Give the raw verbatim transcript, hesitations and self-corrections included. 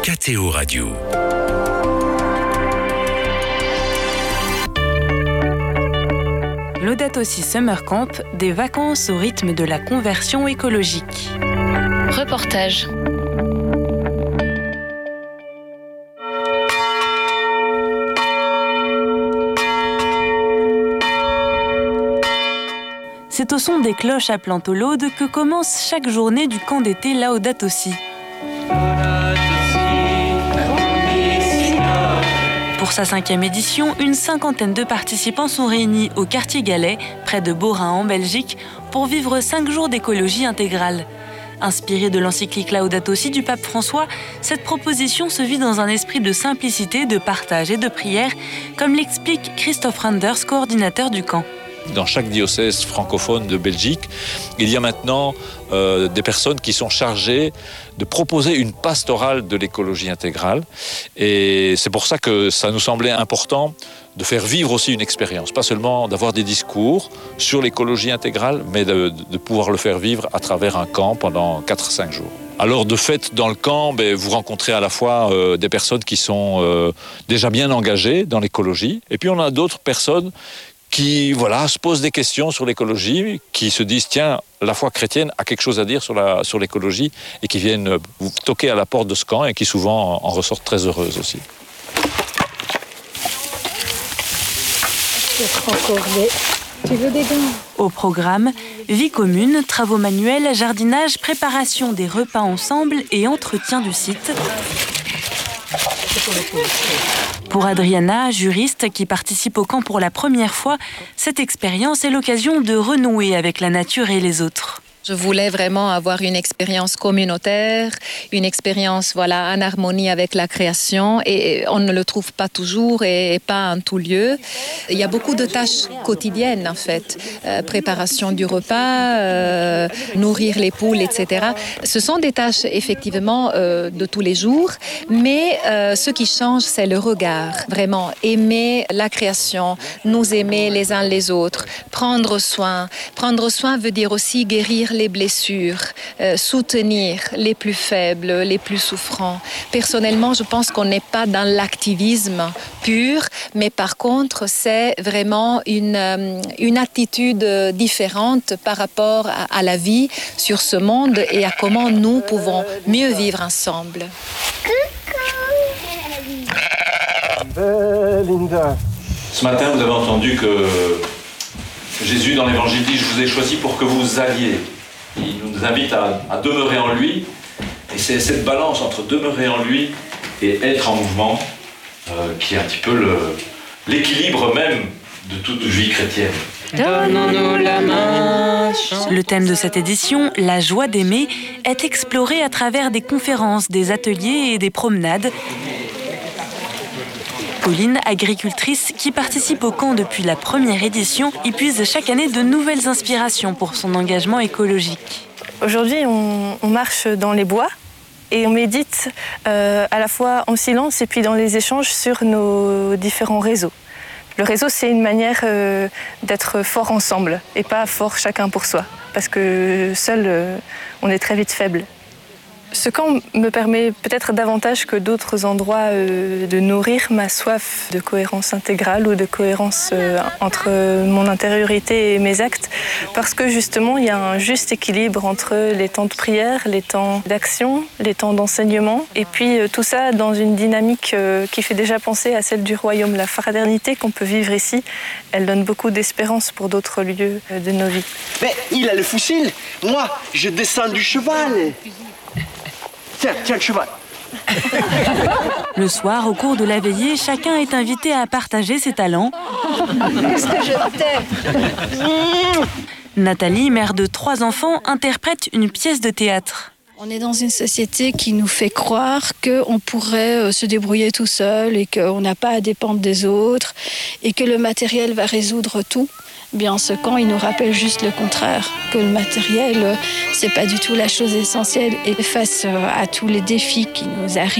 K T O Radio. Laudato Si Summer Camp, des vacances au rythme de la conversion écologique. Reportage. C'est au son des cloches appelant au laude que commence chaque journée du camp d'été Laudato Si. Pour sa cinquième édition, une cinquantaine de participants sont réunis au quartier Galais, près de Beaurain en Belgique, pour vivre cinq jours d'écologie intégrale. Inspirée de l'encyclique Laudato Si du pape François, cette proposition se vit dans un esprit de simplicité, de partage et de prière, comme l'explique Christophe Randers, coordinateur du camp. Dans chaque diocèse francophone de Belgique, il y a maintenant euh, des personnes qui sont chargées de proposer une pastorale de l'écologie intégrale. Et c'est pour ça que ça nous semblait important de faire vivre aussi une expérience. Pas seulement d'avoir des discours sur l'écologie intégrale, mais de, de pouvoir le faire vivre à travers un camp pendant quatre à cinq jours. Alors de fait, dans le camp, ben, vous rencontrez à la fois euh, des personnes qui sont euh, déjà bien engagées dans l'écologie, et puis on a d'autres personnes qui voilà, se posent des questions sur l'écologie, qui se disent, tiens, la foi chrétienne a quelque chose à dire sur, la, sur l'écologie, et qui viennent vous toquer à la porte de ce camp, et qui souvent en ressortent très heureuses aussi. Tu veux des gants ? Au programme, vie commune, travaux manuels, jardinage, préparation des repas ensemble et entretien du site. Pour Adriana, juriste qui participe au camp pour la première fois, cette expérience est l'occasion de renouer avec la nature et les autres. Je voulais vraiment avoir une expérience communautaire, une expérience voilà, en harmonie avec la création, et on ne le trouve pas toujours et pas en tout lieu. Il y a beaucoup de tâches quotidiennes en fait, euh, préparation du repas, euh, nourrir les poules, et cetera. Ce sont des tâches effectivement euh, de tous les jours, mais euh, ce qui change, c'est le regard. Vraiment aimer la création, nous aimer les uns les autres, prendre soin. Prendre soin veut dire aussi guérir les blessures, euh, soutenir les plus faibles, les plus souffrants. Personnellement, je pense qu'on n'est pas dans l'activisme pur, mais par contre, c'est vraiment une, euh, une attitude différente par rapport à, à la vie sur ce monde et à comment nous pouvons mieux vivre ensemble. Ce matin, vous avez entendu que Jésus, dans l'Évangile, dit « Je vous ai choisi pour que vous alliez ». Il nous invite à, à demeurer en lui, et c'est cette balance entre demeurer en lui et être en mouvement euh, qui est un petit peu le, l'équilibre même de toute vie chrétienne. Donnons-nous la main. Le thème de cette édition, la joie d'aimer, est exploré à travers des conférences, des ateliers et des promenades. Pauline, agricultrice qui participe au camp depuis la première édition, y puise chaque année de nouvelles inspirations pour son engagement écologique. Aujourd'hui, on, on marche dans les bois et on médite euh, à la fois en silence et puis dans les échanges sur nos différents réseaux. Le réseau, c'est une manière euh, d'être fort ensemble et pas fort chacun pour soi, parce que seul, euh, on est très vite faible. Ce camp me permet peut-être davantage que d'autres endroits euh, de nourrir ma soif de cohérence intégrale ou de cohérence euh, entre mon intériorité et mes actes, parce que justement il y a un juste équilibre entre les temps de prière, les temps d'action, les temps d'enseignement, et puis euh, tout ça dans une dynamique euh, qui fait déjà penser à celle du royaume. La fraternité qu'on peut vivre ici, elle donne beaucoup d'espérance pour d'autres lieux euh, de nos vies. Mais il a le fusil, moi je descends du cheval. Tiens, tiens le cheval. Le soir, au cours de la veillée, chacun est invité à partager ses talents. Qu'est-ce que je t'aime. Nathalie, mère de trois enfants, interprète une pièce de théâtre. On est dans une société qui nous fait croire qu'on pourrait se débrouiller tout seul et qu'on n'a pas à dépendre des autres et que le matériel va résoudre tout. Bien, ce camp, il nous rappelle juste le contraire, que le matériel, c'est pas du tout la chose essentielle. Et face à tous les défis qui nous arrivent,